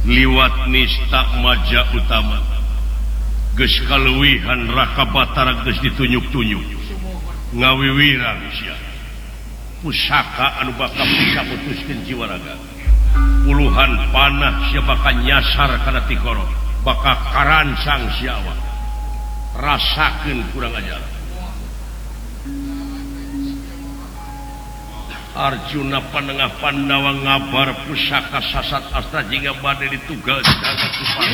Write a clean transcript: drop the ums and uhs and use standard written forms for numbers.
liwat nista maja utama geus kaluwihan Raka Batara geus ditunjuk-tunjuk ngawiwirang sia pusaka anu bakal bisa putuskeun jiwa raga puluhan panah sia bakal nyasar kana tikoro bakal karancang sia awak rasakeun kurang ajar Arjuna panengah Pandawa ngabar pusaka sasat astra jingga bade ditugal jagat